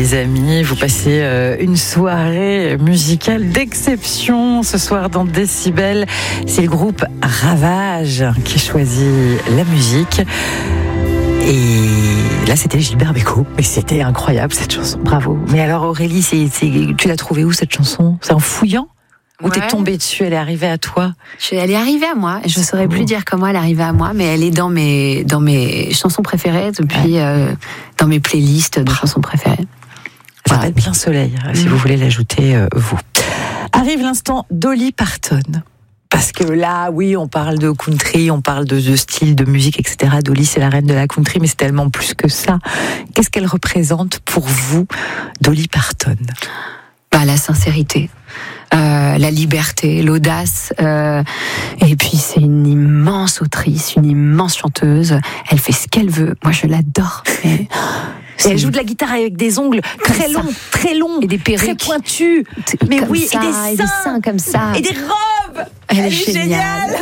les amis. Vous passez une soirée musicale d'exception ce soir dans Décibel. C'est le groupe Ravage qui choisit la musique. Et là, c'était Gilbert Bécaud. Et c'était incroyable, cette chanson. Bravo. Mais alors, Aurélie, tu l'as trouvée où, cette chanson ? C'est en fouillant ? Ou t'es tombée dessus, elle est arrivée à toi ? Elle est arrivée à moi. Je ne saurais plus dire comment elle est arrivée à moi, mais elle est dans mes chansons préférées depuis, dans mes playlists de chansons préférées. Ça s'appelle Plein Soleil, si vous voulez l'ajouter, vous. Arrive l'instant Dolly Parton. Parce que là, oui, on parle de country, on parle de style, de musique, etc. Dolly, c'est la reine de la country, mais c'est tellement plus que ça. Qu'est-ce qu'elle représente pour vous, Dolly Parton ? La sincérité, la liberté, l'audace, et puis c'est une immense autrice, une immense chanteuse. Elle fait ce qu'elle veut. Moi, je l'adore. Et elle joue de la guitare avec des ongles très longs, et des perruques très pointus. Mais comme oui, ça, et des seins comme ça, et des robes. Elle est géniale.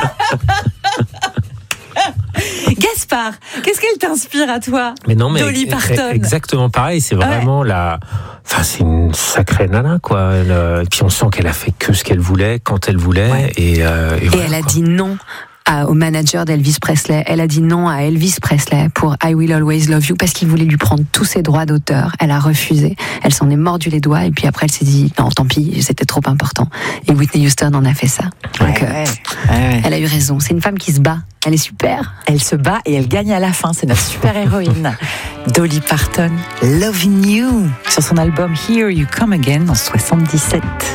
Gaspard, qu'est-ce qu'elle t'inspire à toi ? Mais non, mais Dolly Parton. Exactement pareil. C'est vraiment c'est une sacrée nana, quoi. Et puis on sent qu'elle a fait que ce qu'elle voulait, quand elle voulait, Ouais. et voilà, elle a quoi. dit non au manager d'Elvis Presley. Elle a dit non à Elvis Presley pour I Will Always Love You parce qu'il voulait lui prendre tous ses droits d'auteur. Elle a refusé. Elle s'en est mordu les doigts et puis après elle s'est dit non, tant pis, c'était trop important. Et Whitney Houston en a fait ça. Donc elle a eu raison. C'est une femme qui se bat. Elle est super. Elle se bat et elle gagne à la fin. C'est notre super héroïne. Dolly Parton, Loving You, sur son album Here You Come Again en 77.